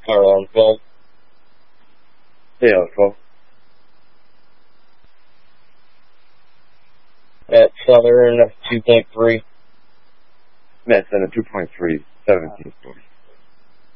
Around 12. Yeah, 12. At Southern, 2.3. Met Center 2.3, 17 stores.